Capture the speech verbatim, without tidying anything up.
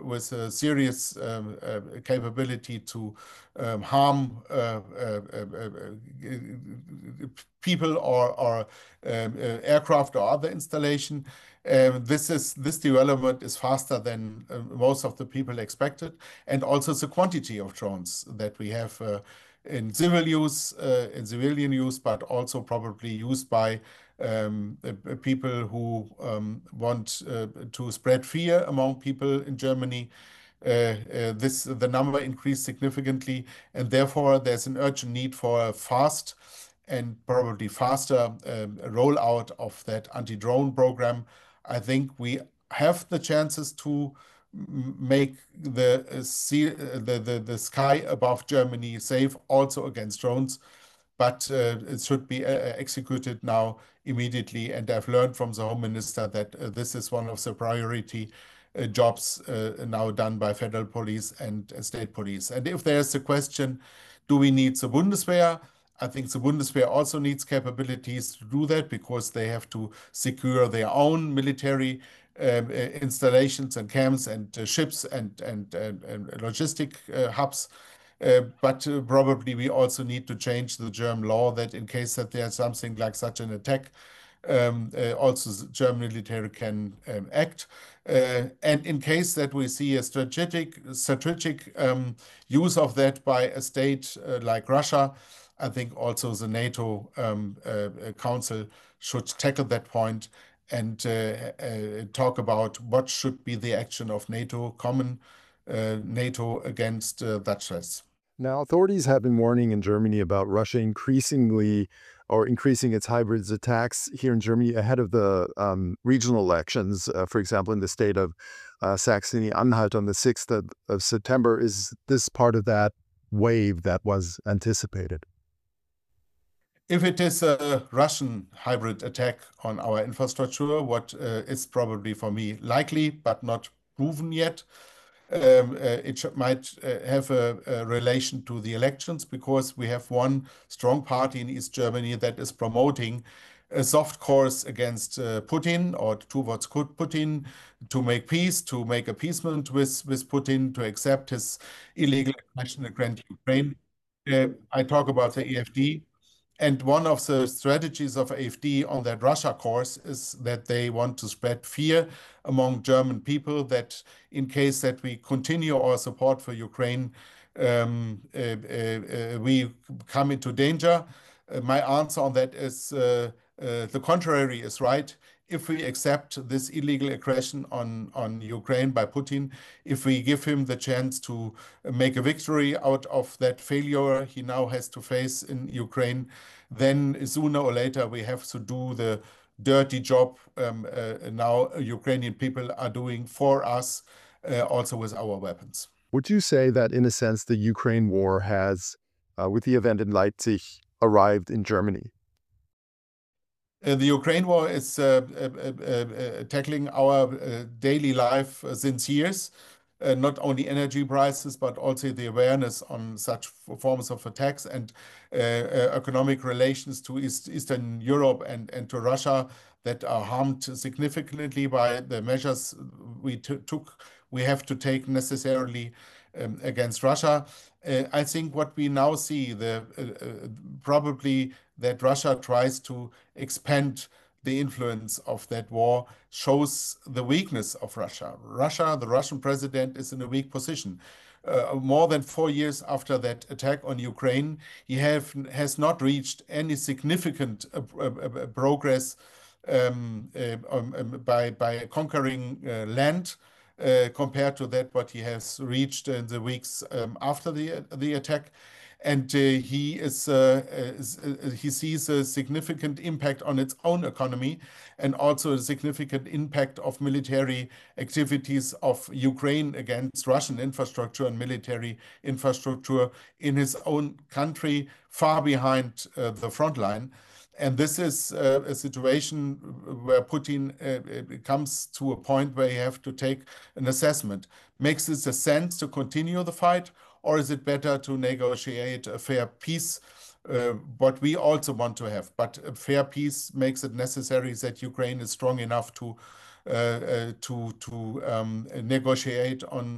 with a serious um, uh, capability to um, harm uh, uh, uh, uh, people or, or um, uh, aircraft or other installation. Uh, this is this development is faster than uh, most of the people expected, and also the quantity of drones that we have uh, in civil use, uh, in civilian use, but also probably used by um, uh, people who um, want uh, to spread fear among people in Germany. Uh, uh, this the number increased significantly, and therefore there's an urgent need for a fast and probably faster um, rollout of that anti-drone program. I think we have the chances to make the uh, sea, uh, the, the the sky above Germany safe also against drones, but uh, it should be uh, executed now immediately. And I've learned from the Home Minister that uh, this is one of the priority uh, jobs uh, now done by federal police and uh, state police. And if there's a question, do we need the Bundeswehr? I think the Bundeswehr also needs capabilities to do that because they have to secure their own military um, uh, installations and camps and uh, ships and, and, and, and logistic uh, hubs. Uh, but uh, probably we also need to change the German law that in case that there's something like such an attack, um, uh, also the German military can um, act. Uh, and in case that we see a strategic, strategic um, use of that by a state uh, like Russia, I think also the NATO um, uh, Council should tackle that point and uh, uh, talk about what should be the action of NATO, common uh, NATO against uh, that threats. Now, authorities have been warning in Germany about Russia increasingly or increasing its hybrids attacks here in Germany ahead of the um, regional elections, uh, for example, in the state of uh, Saxony-Anhalt on the sixth of, of September. Is this part of that wave that was anticipated? If it is a Russian hybrid attack on our infrastructure, what uh, is probably for me likely but not proven yet, um, uh, it might uh, have a, a relation to the elections, because we have one strong party in East Germany that is promoting a soft course against uh, Putin or towards Putin, to make peace, to make appeasement with, with Putin, to accept his illegal aggression against Ukraine. Uh, I talk about the A F D. And one of the strategies of A F D on that Russia course is that they want to spread fear among German people that in case that we continue our support for Ukraine, um, uh, uh, uh, we come into danger. Uh, my answer on that is uh, uh, the contrary is right. If we accept this illegal aggression on, on Ukraine by Putin, if we give him the chance to make a victory out of that failure he now has to face in Ukraine, then sooner or later we have to do the dirty job um, uh, now Ukrainian people are doing for us, uh, also with our weapons. Would you say that, in a sense, the Ukraine war has, uh, with the event in Leipzig, arrived in Germany? Uh, the Ukraine war is uh, uh, uh, tackling our uh, daily life uh, since years, uh, not only energy prices, but also the awareness on such forms of attacks and uh, uh, economic relations to East, Eastern Europe and, and to Russia that are harmed significantly by the measures we took, we have to take necessarily um, against Russia. Uh, I think what we now see, the uh, uh, probably that Russia tries to expand the influence of that war, shows the weakness of Russia. Russia, the Russian president, is in a weak position. Uh, more than four years after that attack on Ukraine, he have, has not reached any significant uh, uh, progress um, uh, um, by, by conquering uh, land. Uh, compared to that, what he has reached in the weeks um, after the the attack, and uh, he is, uh, is uh, he sees a significant impact on its own economy, and also a significant impact of military activities of Ukraine against Russian infrastructure and military infrastructure in his own country, far behind uh, the front line. And this is uh, a situation where Putin uh, comes to a point where you have to take an assessment. Makes it a sense to continue the fight, or is it better to negotiate a fair peace, uh, what we also want to have? But a fair peace makes it necessary that Ukraine is strong enough to uh, uh, to to um, negotiate on